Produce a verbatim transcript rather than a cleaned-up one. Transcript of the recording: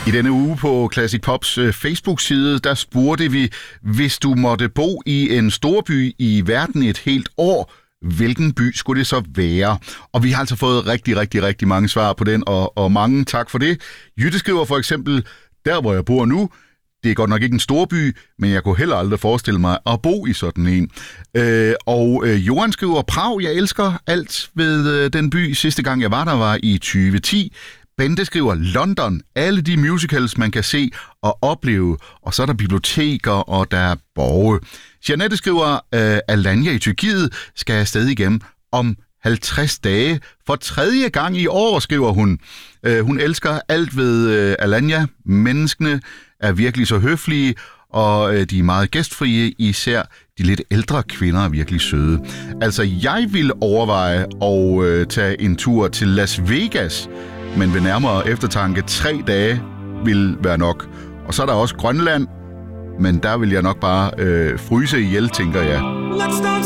I denne uge på Classic Pops Facebook-side, der spurgte vi, hvis du måtte bo i en storby i verden et helt år, hvilken by skulle det så være? Og vi har altså fået rigtig, rigtig, rigtig mange svar på den, og, og mange tak for det. Jytte skriver for eksempel, der hvor jeg bor nu, det er godt nok ikke en storby, men jeg kunne heller aldrig forestille mig at bo i sådan en. Øh, og øh, Johan skriver, Prag, jeg elsker alt ved øh, den by. Sidste gang jeg var der var i tyve ti. Bente skriver London, alle de musicals, man kan se og opleve. Og så er der biblioteker, og der er borge. Jeanette skriver, øh, Alanya i Tyrkiet skal jeg stadig igennem om halvtreds dage. For tredje gang i år, skriver hun. Øh, hun elsker alt ved øh, Alanya. Menneskene er virkelig så høflige, og øh, de er meget gæstfrie, især de lidt ældre kvinder er virkelig søde. Altså, jeg vil overveje at øh, tage en tur til Las Vegas, men ved nærmere eftertanke, tre dage vil være nok. Og så er der også Grønland, men der vil jeg nok bare øh, fryse ihjel, tænker jeg.